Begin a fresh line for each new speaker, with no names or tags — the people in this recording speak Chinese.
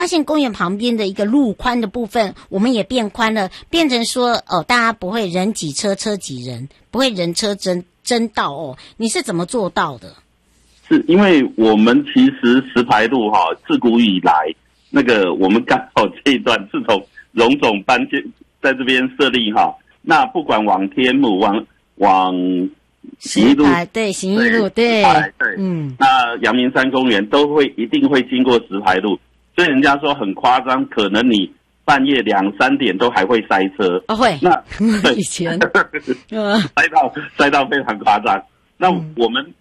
发现公园旁边的一个路宽的部分，我们也变宽了，变成说大家不会人挤车，车挤人，不会人车争道哦。你是怎么做到的？
是因为我们其实石牌路自古以来，那个我们刚好这一段自从荣总搬在这边设立那不管往天母往行义路，
对，行义路，对，
那阳明山公园一定会经过石牌路，所以人家说很夸张，可能你半夜2、3点都还会塞车。
会。
那
以前
塞到非常夸张。那我们